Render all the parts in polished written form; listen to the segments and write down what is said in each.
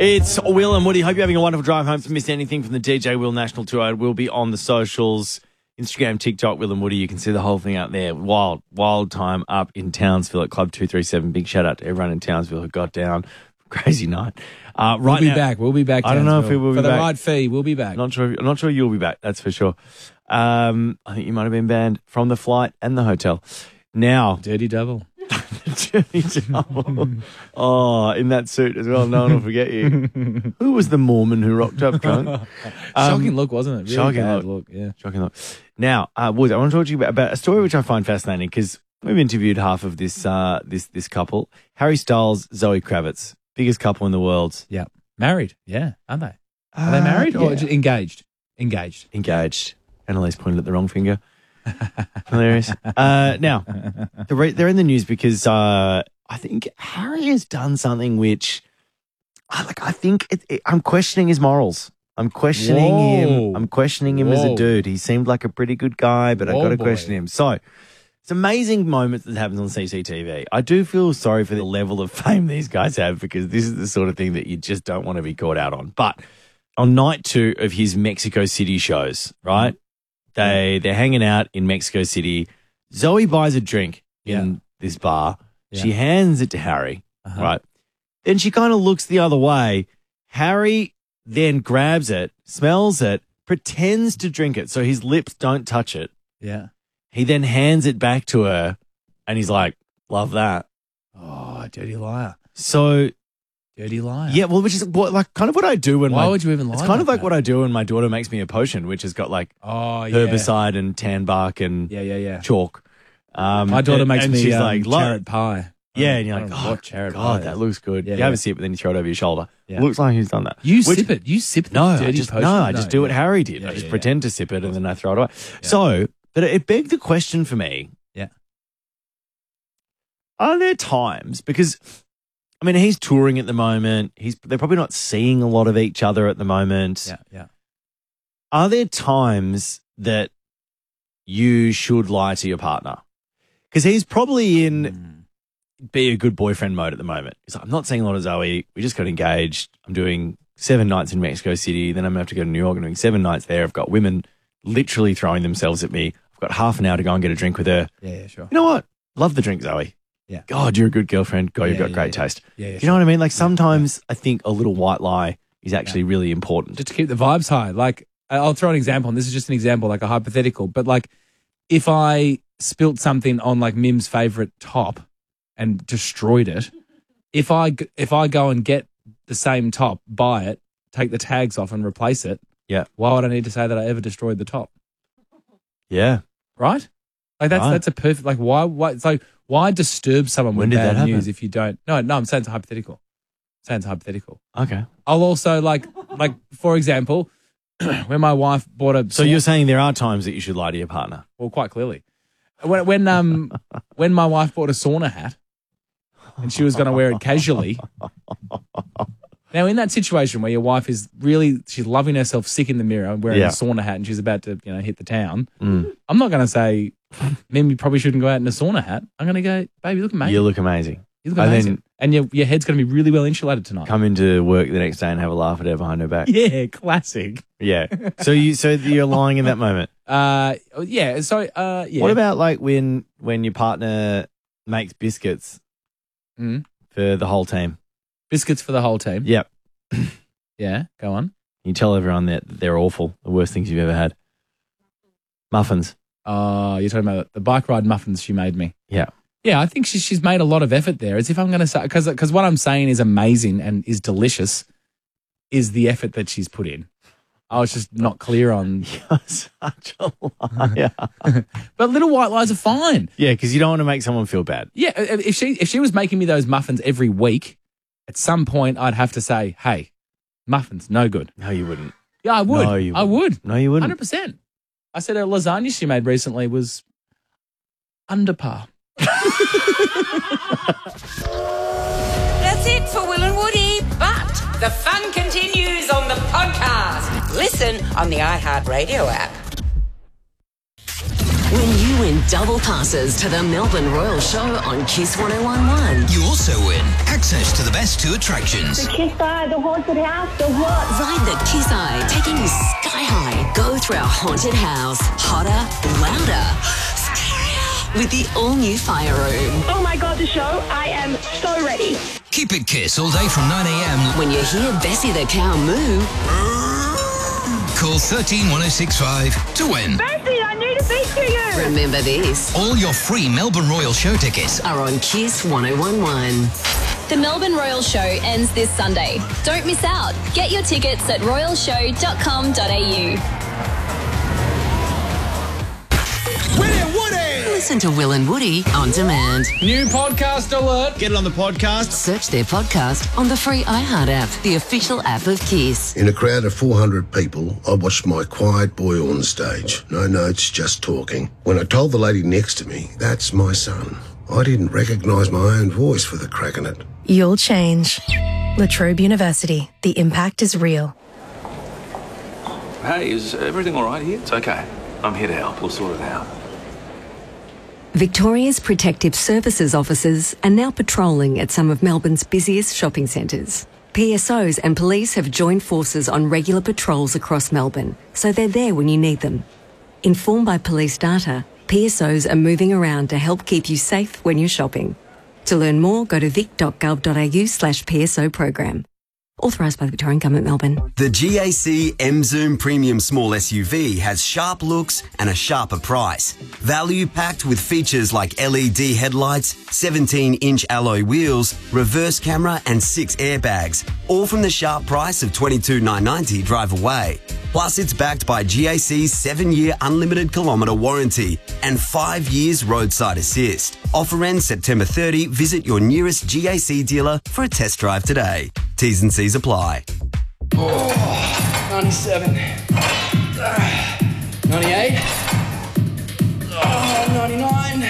It's Will and Woody. Hope you're having a wonderful drive home. If you missed anything from the DJ Will National Tour, it will be on the socials, Instagram, TikTok, Will and Woody. You can see the whole thing out there. Wild time up in Townsville at Club 237. Big shout out to everyone in Townsville who got down. Crazy night. We'll be back. We'll be back. I don't know if we will be back. For the right fee, we'll be back. I'm not sure you'll be back. That's for sure. I think you might have been banned from the flight and the hotel. Now, Dirty double. Dirty double. Oh, in that suit as well. No one will forget you. Who was the Mormon who rocked up drunk? Shocking look, wasn't it? Really shocking bad look. Yeah. Shocking look. Now, Woods, I want to talk to you about a story which I find fascinating because we've interviewed half of this couple. Harry Styles, Zoe Kravitz, biggest couple in the world. Yeah. Married. Yeah, aren't they? Are they married or just engaged? Engaged. Annalise pointed at the wrong finger. Hilarious. Now, they're in the news because I think Harry has done something which, I think I'm questioning his morals. I'm questioning him. I'm questioning him as a dude. He seemed like a pretty good guy, but I got to question him. So, it's amazing moments that happens on CCTV. I do feel sorry for the level of fame these guys have because this is the sort of thing that you just don't want to be caught out on. But on night 2 of his Mexico City shows, right? They're hanging out in Mexico City. Zoe buys a drink in this bar. Yeah. She hands it to Harry, right? Then she kind of looks the other way. Harry then grabs it, smells it, pretends to drink it so his lips don't touch it. Yeah. He then hands it back to her and he's like, love that. Oh, dirty liar. So... Dirty liar. Yeah, well, which is kind of what I do when Why would you even lie? It's kind of like that? what I do when my daughter makes me a potion, which has got herbicide and tan bark and chalk. My daughter makes me she's like, carrot pie. Yeah, and you're like, what carrot God, pie that looks good. Yeah, you have a sip, but then you throw it over your shoulder. Yeah. Looks like he's done that. You sip the dirty potion? No, I just do what Harry did. I just pretend to sip it and then I throw it away. Yeah. So, but it begged the question for me. Yeah. Are there times, because... I mean, he's touring at the moment. They're probably not seeing a lot of each other at the moment. Yeah. Are there times that you should lie to your partner? Because he's probably in be a good boyfriend mode at the moment. He's like, I'm not seeing a lot of Zoe. We just got engaged. I'm doing 7 nights in Mexico City. Then I'm going to have to go to New York. I'm doing 7 nights there. I've got women literally throwing themselves at me. I've got half an hour to go and get a drink with her. Yeah, sure. You know what? Love the drink, Zoe. Yeah. God, you're a good girlfriend. God, you've got great taste. Yeah, you know what I mean? Like sometimes I think a little white lie is actually really important. Just to keep the vibes high. Like I'll throw an example, and this is just an example, like a hypothetical, but like if I spilt something on like Mim's favourite top and destroyed it, if I go and get the same top, buy it, take the tags off and replace it, why would I need to say that I ever destroyed the top? Yeah. Right? Like that's a perfect, like why it's like, why disturb someone with bad news if you don't? No, I'm saying it's hypothetical. Okay. I'll also like for example, when my wife bought a... So you're saying there are times that you should lie to your partner? Well, quite clearly. When my wife bought a sauna hat and she was going to wear it casually. Now, in that situation where your wife is she's loving herself sick in the mirror wearing a sauna hat and she's about to, hit the town, I'm not going to say, Mim, you probably shouldn't go out in a sauna hat. I'm going to go, baby, you look amazing. You look amazing. You look amazing. And your head's going to be really well insulated tonight. Come into work the next day and have a laugh at her behind her back. Yeah, classic. Yeah. So you're lying in that moment. Yeah. So yeah. What about like when your partner makes biscuits for the whole team? Biscuits for the whole team? Yep. Yeah, go on. You tell everyone that they're awful, the worst things you've ever had. Muffins. Oh, you're talking about the bike ride muffins she made me. Yeah. Yeah, I think she's made a lot of effort there. As if I'm going to say, because what I'm saying is amazing and is delicious is the effort that she's put in. I was just not clear on. You're such a liar. But little white lies are fine. Yeah, because you don't want to make someone feel bad. Yeah, if she was making me those muffins every week, at some point I'd have to say, hey, muffins, no good. No, you wouldn't. Yeah, I would. No, you wouldn't. I would. No, you wouldn't. 100%. I said a lasagna she made recently was under par. That's it for Will and Woody, but the fun continues on the podcast. Listen on the iHeartRadio app. when you win double passes to the Melbourne Royal Show on Kiss 101.1. You also win access to the best two attractions. The Kiss Eye, the haunted house, the what? Ride the Kiss Eye, taking you sky high. Go through our haunted house. Hotter, louder, scarier. With the all-new fire room. Oh my God, the show. I am so ready. Keep it Kiss all day from 9 a.m. When you hear Bessie the cow moo, Call 131065 to win. Bessie, I need to speak to you. remember this, All your free Melbourne Royal Show tickets are on Kiss 101.1. The Melbourne Royal Show ends this Sunday. Don't miss out. Get your tickets at royalshow.com.au. Listen to Will and Woody on demand. New podcast alert. Get it on the podcast. Search their podcast on the free iHeart app, the official app of Kiss. In a crowd of 400 people, I watched my quiet boy on stage. No notes, just talking. When I told the lady next to me, that's my son, I didn't recognise my own voice for the crack in it. You'll change. La Trobe University. The impact is real. Hey, is everything all right here? It's okay. I'm here to help. We'll sort it out. Victoria's Protective Services officers are now patrolling at some of Melbourne's busiest shopping centres. PSOs and police have joined forces on regular patrols across Melbourne, so they're there when you need them. Informed by police data, PSOs are moving around to help keep you safe when you're shopping. To learn more, go to vic.gov.au/PSO program. Authorised by the Victorian Government, Melbourne. The GAC M-Zoom Premium Small SUV has sharp looks and a sharper price. Value packed with features like LED headlights, 17-inch alloy wheels, reverse camera and 6 airbags, all from the sharp price of $22,990 drive away. Plus, it's backed by GAC's 7-year unlimited kilometre warranty and 5 years roadside assist. Offer ends September 30. Visit your nearest GAC dealer for a test drive today. T's and C's apply. 97. 98. 99.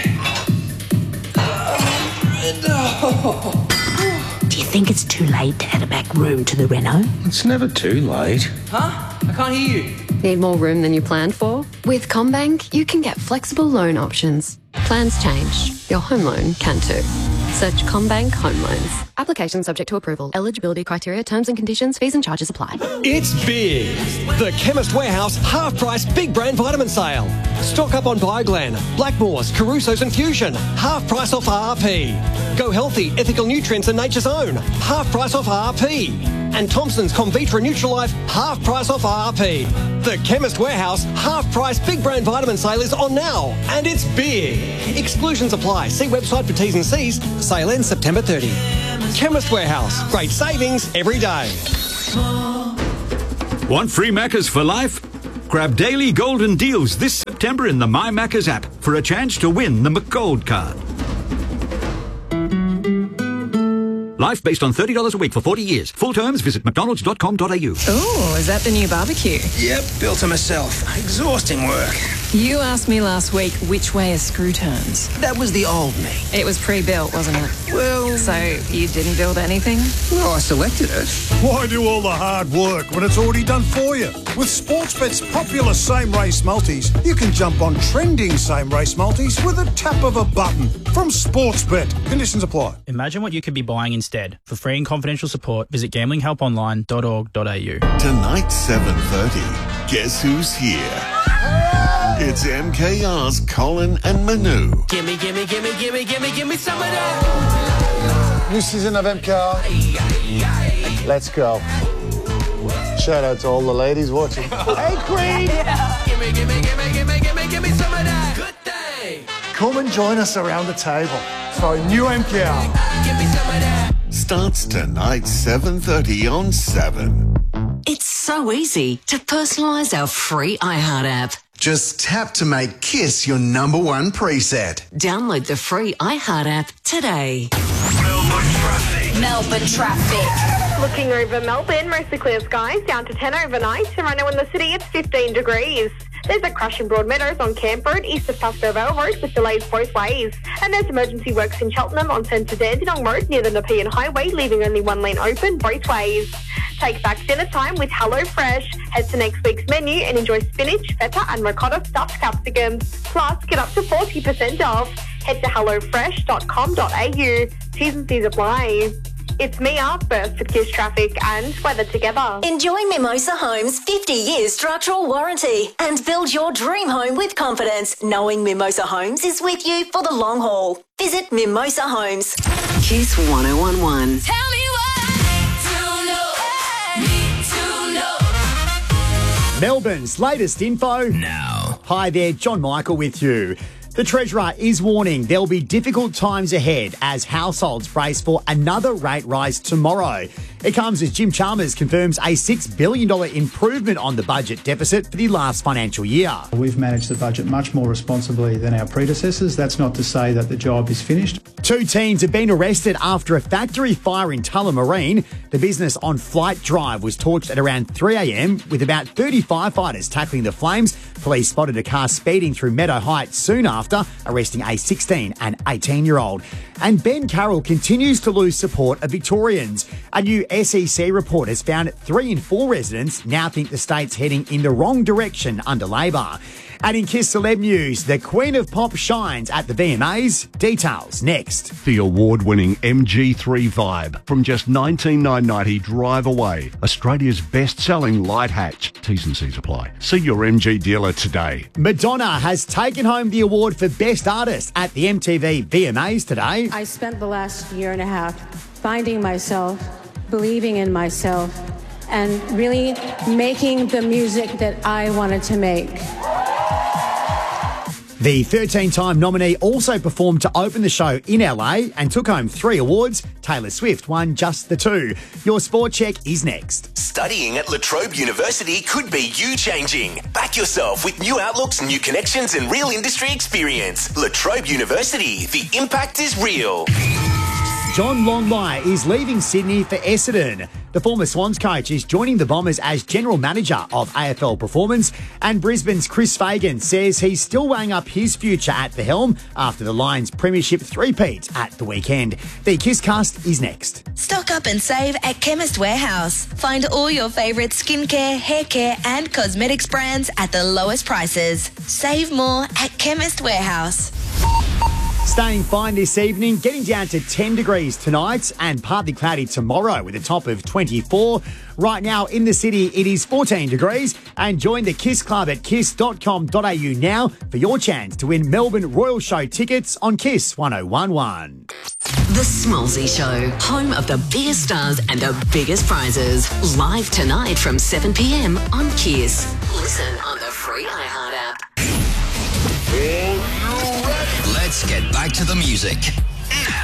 Do you think it's too late to add a back room to the Renault? It's never too late. Huh? I can't hear you. Need more room than you planned for? With CommBank, you can get flexible loan options. Plans change. Your home loan can too. Search CommBank Home Loans. Application subject to approval. Eligibility criteria, terms and conditions, fees and charges apply. It's big. The Chemist Warehouse half-price big brand vitamin sale. Stock up on Bioglan, Blackmores, Caruso's and Fusion. Half price off RRP. Go Healthy, Ethical Nutrients and Nature's Own. Half price off RRP. And Thompson's Comvitra Nutralife, half price off RRP. The Chemist Warehouse half-price big brand vitamin sale is on now, and it's big. Exclusions apply. See website for T's and C's. Sale ends September 30. Chemist Warehouse. Great savings every day. Want free Maccas for life? Grab daily golden deals this September in the My Maccas app for a chance to win the McGold card. Life based on $30 a week for 40 years. Full terms, visit mcdonalds.com.au. Oh, is that the new barbecue? Yep, built it myself. Exhausting work. You asked me last week which way a screw turns. That was the old me. It was pre-built, wasn't it? Well... So you didn't build anything? Well, I selected it. Why do all the hard work when it's already done for you? With Sportsbet's popular same-race multis, you can jump on trending same-race multis with a tap of a button. From Sportsbet. Conditions apply. Imagine what you could be buying instead. For free and confidential support, visit gamblinghelponline.org.au. Tonight, 7:30. Guess who's here? It's MKR's Colin and Manu. Gimme some of that. New season of MKR. Let's go. Shout out to all the ladies watching. Hey, Queen! Gimme some of that. Good day. Come and join us around the table for a new MKR. Give me some of that. Starts tonight, 7:30 on 7. It's so easy to personalise our free iHeart app. Just tap to make Kiss your #1 preset. Download the free iHeart app today. Melbourne traffic. Looking over Melbourne, mostly clear skies, down to 10 overnight. And right now in the city, it's 15 degrees. There's a crash in Broadmeadows on Camp Road, east of Pascoe Vale Road, with delays both ways. And there's emergency works in Cheltenham on Centre Dandenong Road near the Nepean Highway, leaving only one lane open both ways. Take back dinner time with HelloFresh. Head to next week's menu and enjoy spinach, feta and ricotta stuffed capsicums. Plus, get up to 40% off. Head to hellofresh.com.au. T's and C's apply. It's Mia, first for Kiss Traffic and weather together. Enjoy Mimosa Homes' 50 years structural warranty and build your dream home with confidence, knowing Mimosa Homes is with you for the long haul. Visit Mimosa Homes. Kiss 1011. Tell me Melbourne's latest info now. Hi there, John Michael with you. The Treasurer is warning there'll be difficult times ahead as households brace for another rate rise tomorrow. It comes as Jim Chalmers confirms a $6 billion improvement on the budget deficit for the last financial year. We've managed the budget much more responsibly than our predecessors. That's not to say that the job is finished. 2 teens have been arrested after a factory fire in Tullamarine. The business on Flight Drive was torched at around 3 a.m. with about 30 firefighters tackling the flames. Police spotted a car speeding through Meadow Heights soon after, arresting a 16 and 18-year-old. And Ben Carroll continues to lose support of Victorians. A new SEC report has found 3 in 4 residents now think the state's heading in the wrong direction under Labor. And in Kiss Celeb News, the Queen of Pop shines at the VMAs. Details next. The award-winning MG3 Vibe from just $19,990 drive away. Australia's best-selling light hatch. T's and C's apply. See your MG dealer today. Madonna has taken home the award for Best Artist at the MTV VMAs today. I spent the last year and a half finding myself, believing in myself, and really making the music that I wanted to make. The 13-time nominee also performed to open the show in LA and took home 3 awards. Taylor Swift won just the 2. Your sport check is next. Studying at La Trobe University could be you changing. Back yourself with new outlooks, new connections and real industry experience. La Trobe University, the impact is real. John Longley is leaving Sydney for Essendon. The former Swans coach is joining the Bombers as general manager of AFL Performance, and Brisbane's Chris Fagan says he's still weighing up his future at the helm after the Lions premiership three-peat at the weekend. The Kisscast is next. Stock up and save at Chemist Warehouse. Find all your favourite skincare, hair care and cosmetics brands at the lowest prices. Save more at Chemist Warehouse. Staying fine this evening, getting down to 10 degrees tonight and partly cloudy tomorrow with a top of 24. Right now in the city, it is 14 degrees. And join the Kiss Club at kiss.com.au now for your chance to win Melbourne Royal Show tickets on Kiss 1011. The Smallsy Show, home of the biggest stars and the biggest prizes. Live tonight from 7 p.m. on Kiss. Listen on the free iHeart app. Let's get back to the music. Now,